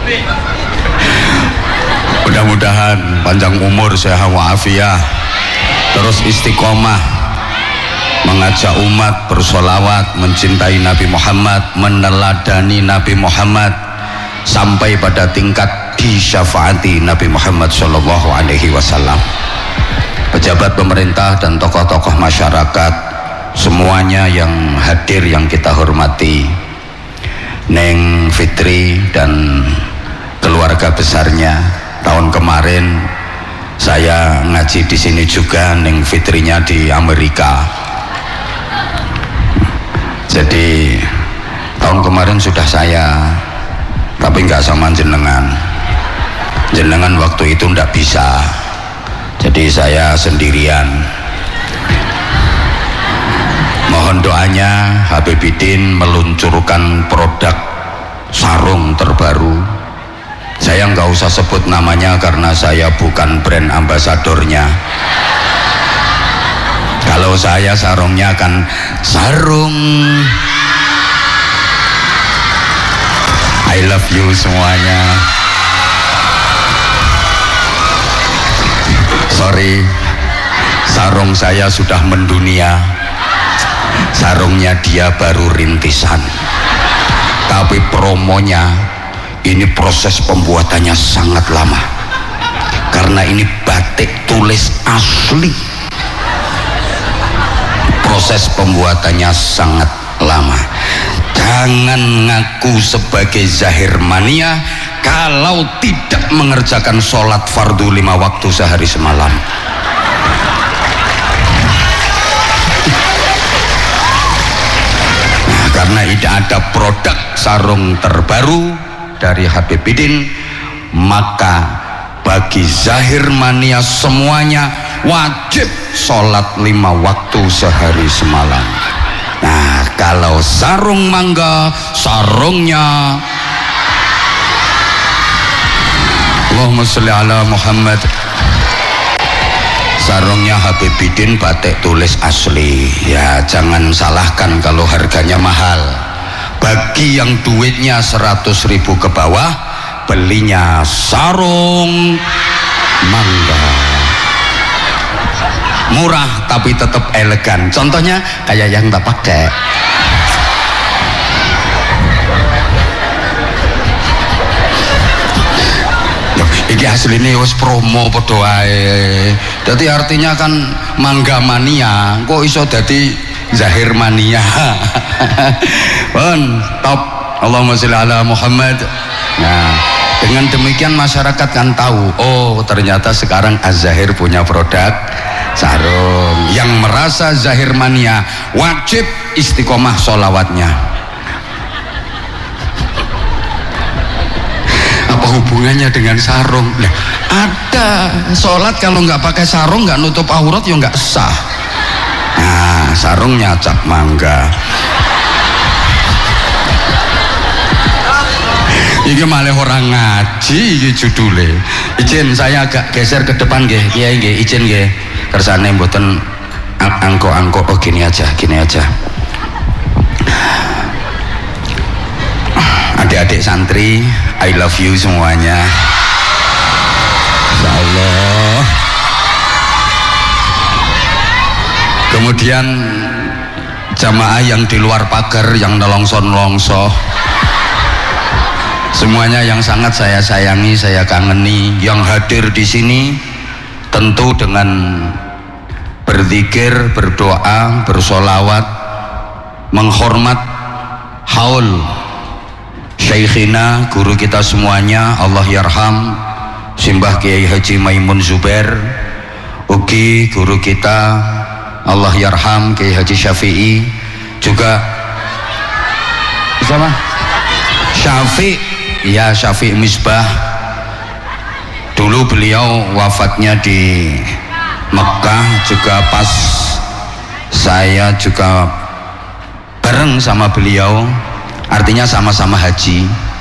Mudah-mudahan panjang umur, sehat walafiat, terus istiqomah mengajak umat bersolawat, mencintai Nabi Muhammad, meneladani Nabi Muhammad sampai pada tingkat disyafaati Nabi Muhammad Shallallahu Alaihi Wasallam. Pejabat pemerintah dan tokoh-tokoh masyarakat semuanya yang hadir yang kita hormati, Neng Fitri dan keluarga besarnya. Tahun kemarin saya ngaji di sini juga, Neng Fitrinya di Amerika. Jadi tahun kemarin sudah saya, tapi nggak sama jenengan. Jenengan waktu itu ndak bisa, jadi saya sendirian. Mohon doanya, Habibidin meluncurkan produk sarung terbaru. Saya nggak usah sebut namanya karena saya bukan brand ambasadornya. Kalau saya sarungnya akan sarung I love you semuanya. Sorry, sarung saya sudah mendunia. Sarungnya dia baru rintisan, tapi promonya ini proses pembuatannya sangat lama karena ini batik tulis asli. Proses pembuatannya sangat lama. Jangan ngaku sebagai zahir mania kalau tidak mengerjakan sholat fardu 5 waktu sehari semalam. Nah, karena tidak ada produk sarung terbaru dari Habibidin, maka bagi zahir mania semuanya wajib sholat 5 waktu sehari semalam. Nah, kalau sarung mangga, sarungnya Allahumma sholli ala Muhammad, sarungnya Habibidin batik tulis asli. Ya, jangan salahkan kalau harganya mahal. Bagi yang duitnya 100.000 ke bawah, belinya sarung mangga, murah tapi tetap elegan. Contohnya kayak yang tak pakai. Iki asli ini wis promo podo ae. Jadi artinya kan mangga mania, kok iso jadi zahir mania. Pun top. Allahumma sholli ala Muhammad. Nah, dengan demikian masyarakat kan tahu, oh ternyata sekarang Az-Zahir punya produk sarung. Yang merasa zahir mania wajib istiqomah sholawatnya. Apa hubungannya dengan sarung? Nah, ada. Sholat kalau nggak pakai sarung, nggak nutup aurat, ya nggak sah. Nah, sarungnya cap mangga. Iki malah orang ngaji iki judule. Izin saya agak geser ke depan nggih. Kiai nggih, izin nggih. Kersane mboten angko-angko. Oh, gini aja. Adik-adik santri, I love you semuanya. Insyaallah. Kemudian jamaah yang di luar pagar, yang nelongso-nelongso, semuanya yang sangat saya sayangi, saya kangeni, yang hadir di sini tentu dengan berzikir, berdoa, bersolawat, menghormat haul Syekhina, guru kita semuanya, Allah yarham, Simbah Kiai Haji Maimun Zubair. Ugi guru kita, Allah yarham, Kiai Haji Syafi'i. Juga siapa? Syafi', ya Syafi' Misbah. Dulu beliau wafatnya di Mekah, juga pas saya juga bareng sama beliau, artinya sama-sama haji.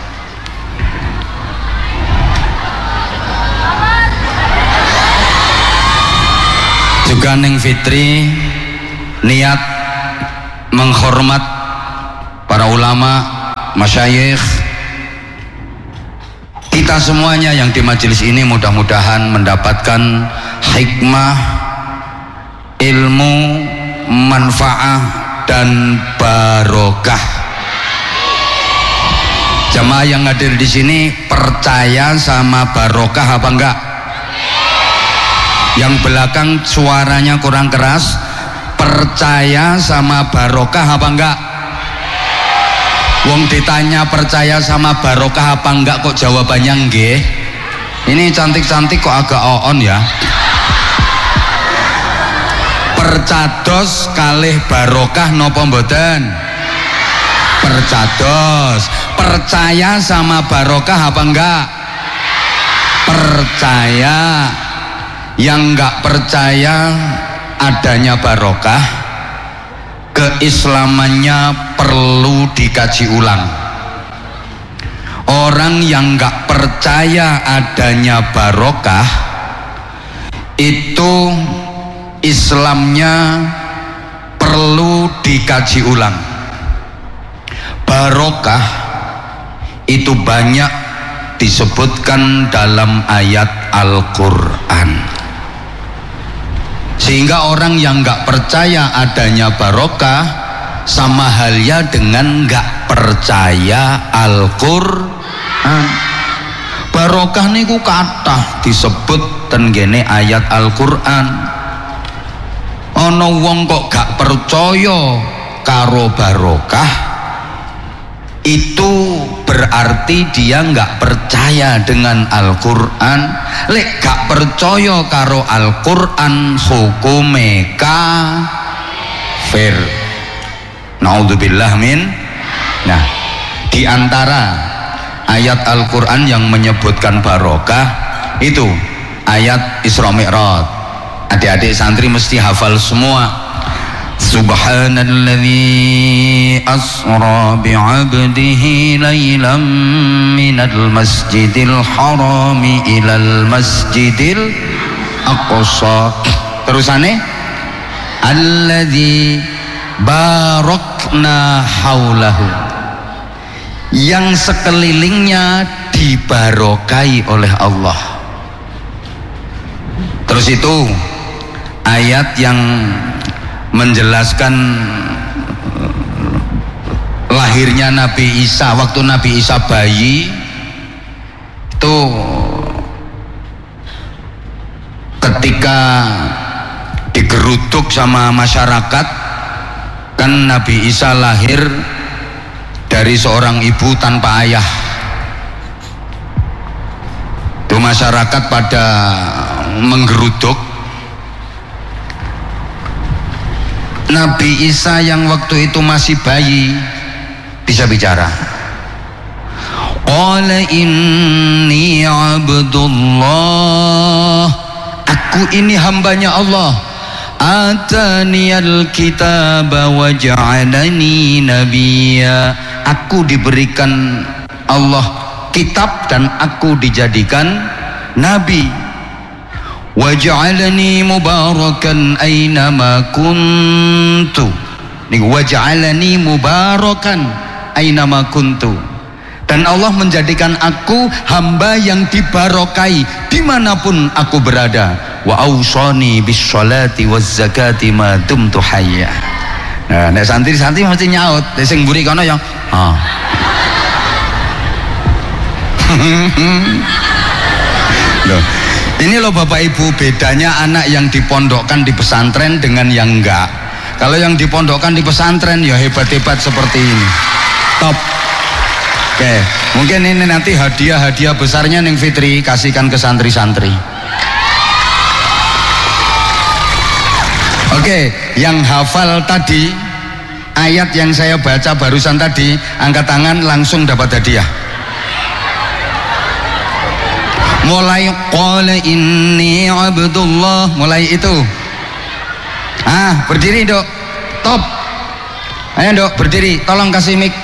Juga Neng Fitri niat menghormat para ulama, masyayikh, Kita semuanya yang di majelis ini mudah-mudahan mendapatkan hikmah, ilmu, manfaat dan barokah. Jamaah yang hadir di sini percaya sama barokah apa enggak? Yang belakang suaranya kurang keras, percaya sama barokah apa enggak? Wong ditanya percaya sama barokah apa enggak kok jawabannya nggih. Ini cantik-cantik kok agak on ya. Percados kalih barokah napa mboten? Percados. Percaya sama barokah apa enggak? Percaya. Yang enggak percaya adanya barokah, keislamannya perlu dikaji ulang. Orang yang enggak percaya adanya barokah itu Islamnya perlu dikaji ulang. Barokah itu banyak disebutkan dalam ayat Al-Quran, sehingga orang yang nggak percaya adanya barokah sama halnya dengan nggak percaya Al-Quran. Barokah niku kathah disebut ten gene ayat Al-Quran. Ana wong kok gak percaya karo barokah, itu berarti dia nggak percaya dengan Al-Quran. Lek gak percaya karo Al-Quran hukume kafir. Naudzubillah min. Nah, di antara ayat Al-Quran yang menyebutkan barokah itu ayat Isra Mi'raj. Adik-adik santri mesti hafal semua. Subhanalladzi asra bi'abdihi laylan minal masjidil harami ilal masjidil aqsa. Terusane alladzi barakna haulahu, yang sekelilingnya dibarokai oleh Allah. Terus itu ayat yang menjelaskan lahirnya Nabi Isa. Waktu Nabi Isa bayi itu, ketika digeruduk sama masyarakat, kan Nabi Isa lahir dari seorang ibu tanpa ayah. Itu masyarakat pada menggeruduk. Nabi Isa yang waktu itu masih bayi bisa bicara. Qala inni abdullah, aku ini hambanya Allah. Ataniyal kitaba wa ja'alani nabiyya, aku diberikan Allah kitab dan aku dijadikan nabi. Wa ja'alani mubarakan aynama kuntu. Nih, wa ja'alani mubarakan aynama kuntu. Dan Allah menjadikan aku hamba yang dibarokai dimanapun aku berada. Wa awsani bis sholati waz zakati ma dumtu hayya. Nah, nek santri-santri mesti nyaut, nek sing mburi kono ya Loh, ini loh Bapak Ibu, bedanya anak yang dipondokkan di pesantren dengan yang enggak. Kalau yang dipondokkan di pesantren ya hebat-hebat seperti ini, top. Oke, mungkin ini nanti hadiah besarnya Ning Fitri kasihkan ke santri-santri. Oke, yang hafal tadi ayat yang saya baca barusan tadi, angkat tangan langsung dapat hadiah. Mulai qala inni abdullah, mulai itu. Berdiri Dok, top. Ayo Dok, berdiri, tolong kasih mic.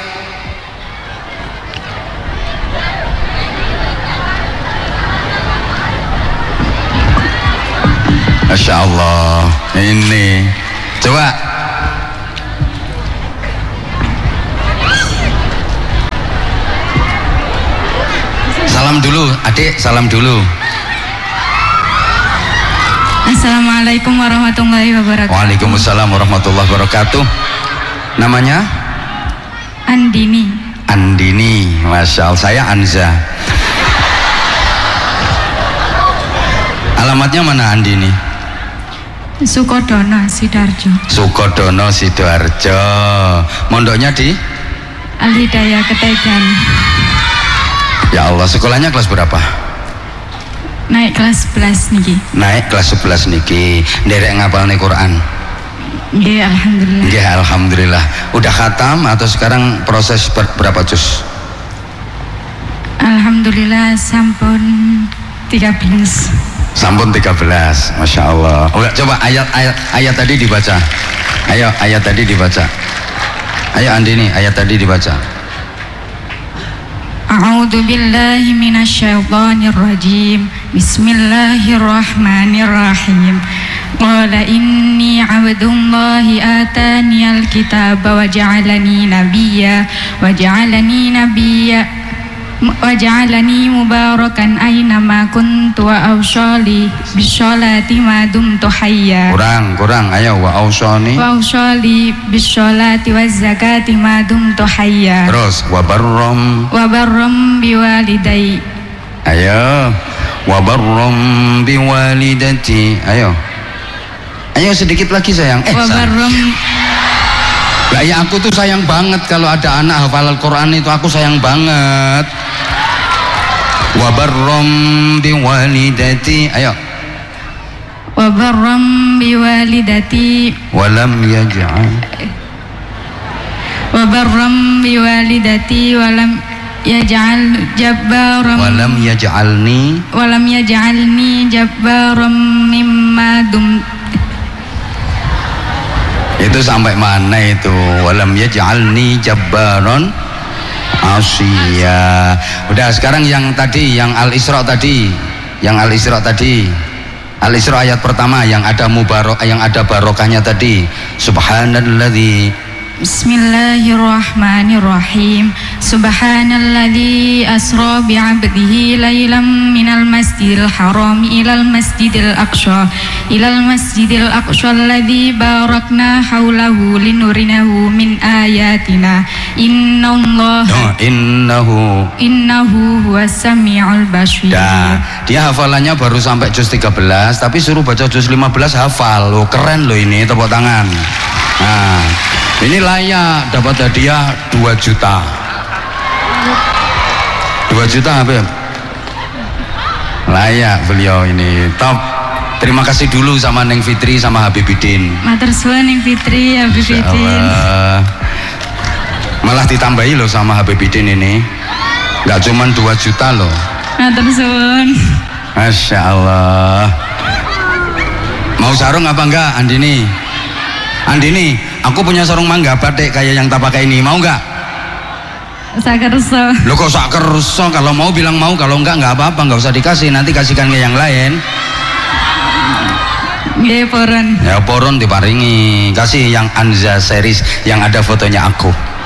Masya Allah, ini coba. Salam dulu, adik, salam dulu. Assalamualaikum warahmatullahi wabarakatuh. Waalaikumsalam warahmatullahi wabarakatuh. Namanya? Andini. Andini, Masya Allah. Saya Anza. Alamatnya mana Andini? Sukodono, Sidoarjo. Sukodono, Sidoarjo. Mondoknya di? Al-Hidayah Ketegan. Ya Allah, sekolahnya kelas berapa? Naik kelas 11 niki. Naik kelas 11 niki. Nderek ngapalne Quran? Nggih, alhamdulillah. Nggih, alhamdulillah. Udah khatam atau sekarang proses berapa juz? Alhamdulillah sampun 13. Sampun 13, Masya Allah. Udah, coba ayat tadi dibaca. Ayo, ayat tadi dibaca. Ayo Andini, ayat tadi dibaca. A'udzu billahi minasyaitonir rajim. Bismillahirrahmanirrahim. Qala inni 'abdullahi ataniyal kitaba wa ja'alani nabiyya wa ja'alani mubarakan aynama kuntu wa awsali bisolati ma dumtu hayya. Kurang, ayo wa awsani bisolati waz zakati ma dumtu hayya. Terus wa barram biwalidayya. Ayo wa barram biwalidati. Ayo sedikit lagi sayang. Wa barram. Lah ya, aku tuh sayang banget kalau ada anak hafal Al-Quran itu, aku sayang banget. Wa barram biwalidati. Ayo. Wa barram biwalidati. Wa lam yaj'al. Wa barram biwalidati wa lam yaj'al jabbaran. Wa lam yaj'alni. Wa lam yaj'alni jabbaran mimma dum. Itu sampai mana itu? Walam yaj'alni jabbaron asya. Udah, sekarang yang tadi, yang Al-Isra tadi. Al-Isra ayat pertama yang ada barokahnya tadi. Subhanalladzi. Bismillahirrahmanirrahim. Subhanalladzi asra bi'abdihi lailam minal masjidil haram ilal masjidil aqsa alladzi barakna haulahu linurinahu min ayatina innahu huwas samiul basir. Dia hafalannya baru sampai juz 13, tapi suruh baca juz 15 hafal. Loh, keren loh ini, tepuk tangan. Nah, ini layak dapat hadiah 2 juta. 2 juta Habib. Layak beliau ini, top. Terima kasih dulu sama Neng Fitri sama Habibidin. Matur suwun Neng Fitri, Habibidin. Malah ditambahi loh sama Habibidin ini. Nggak cuma 2 juta loh. Matur suwun. Masya Allah. Mau sarung apa enggak Andini? Andini, aku punya sarung mangga batik kayak yang tak pakai ini, mau enggak? Sakerso. Lo kok sakerso? Kalau mau bilang mau, kalau enggak apa-apa, enggak usah dikasih, nanti kasihkan ke yang lain. Nggih, poron. Ya poron diparingi. Kasih yang Anza series yang ada fotonya aku.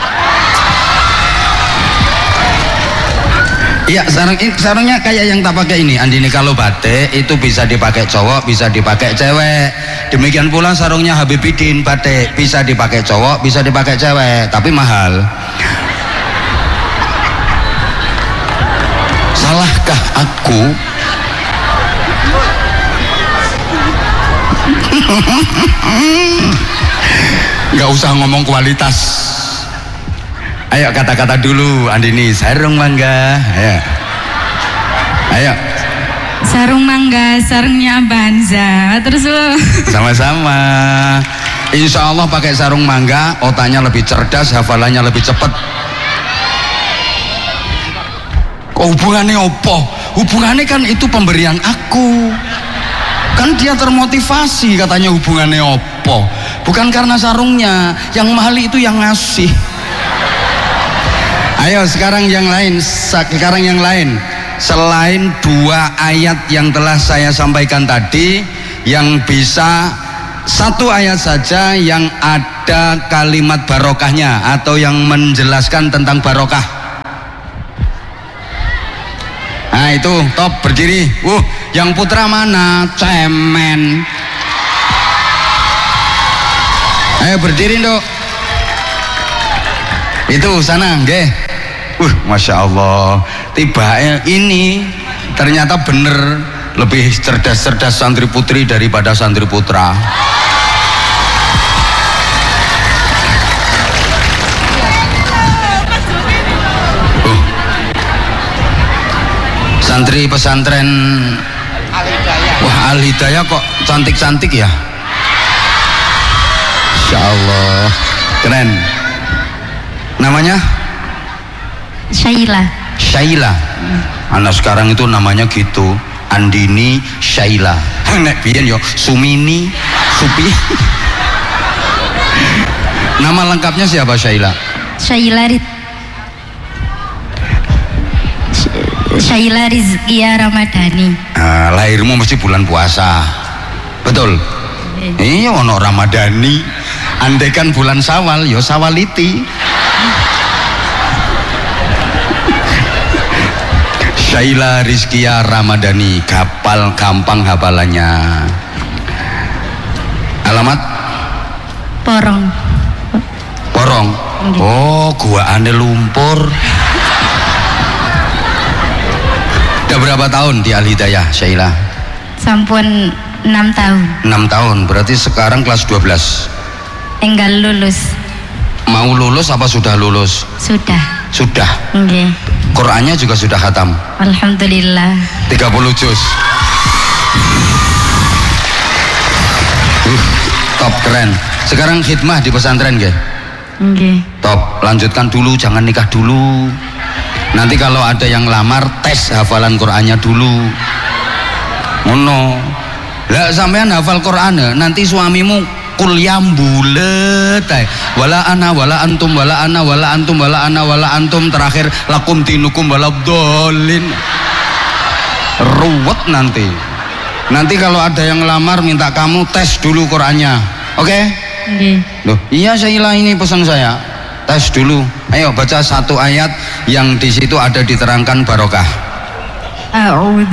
Iya, sarungnya kayak yang tak pakai ini Andini. Kalau batik itu bisa dipakai cowok, bisa dipakai cewek. Demikian pula sarungnya Habibidin batik, bisa dipakai cowok, bisa dipakai cewek, tapi mahal. Salahkah aku? Gak usah ngomong kualitas. Ayo kata-kata dulu Andini. Sarung mangga. Ayo. Sarung mangga, sarungnya Banza. Terus lo. Sama-sama. Insya Allah pakai sarung mangga, otaknya lebih cerdas, hafalannya lebih cepat. Kok hubungannya opo? Hubungannya kan itu pemberian aku. Kan dia termotivasi katanya hubungannya opo. Bukan karena sarungnya, yang mahal itu yang ngasih. Ayo sekarang yang lain. Selain 2 ayat yang telah saya sampaikan tadi, yang bisa 1 ayat saja yang ada kalimat barokahnya atau yang menjelaskan tentang barokah. itu top berdiri. Yang putra mana? Cemen. Ayo berdiri dok. Itu sana, nggih. Masya Allah. Tiba ini ternyata bener lebih cerdas-cerdas santri putri daripada santri putra. Santri pesantren Al Hidayah kok cantik-cantik ya. Insya Allah keren. Namanya Syaila. Syaila. Anak sekarang itu namanya gitu, Andini Syaila. Nek biyen yo Sumini Supi. Nama lengkapnya siapa Syaila? Syaila Rizkia Ramadhani. Lahirmu mesti bulan puasa, betul? Iya, ono Ramadhani. Andai kan bulan Sawal, yo Sawaliti. Syaila Rizkia Ramadhani, gampang hafalannya. Alamat? Porong. Oh, gua ane lumpur. Udah berapa tahun di Al Hidayah, Syaila? Sampun 6 tahun. 6 tahun, berarti sekarang kelas 12. Enggal lulus. Mau lulus apa sudah lulus? Sudah. Nggih. Qur'annya juga sudah khatam. Alhamdulillah. 30 juz. Top, keren. Sekarang khidmah di pesantren nggih? Nggih. Top, lanjutkan dulu, jangan nikah dulu. Nanti kalau ada yang lamar, tes hafalan Qur'annya dulu. Ngono. Lah sampean hafal Qur'an, nanti suamimu kuliah bulet. Wala ana wala antum wala ana wala antum wala ana wala antum, terakhir lakum dinukum walabdolin. Ruwet nanti. Nanti kalau ada yang lamar minta kamu tes dulu Qur'annya. Oke? Nggih. Loh, iya Syaila, ini pesan saya. Tes dulu. Ayo baca satu ayat yang di situ ada diterangkan barokah. A'udzu